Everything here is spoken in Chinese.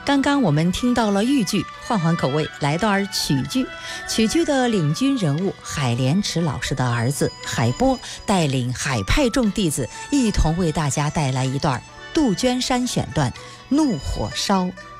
刚刚我们听到了豫剧，换换口味，来段曲剧。曲剧的领军人物海莲池老师的儿子海波，带领海派众弟子一同为大家带来一段杜鹃山选段《怒火烧》。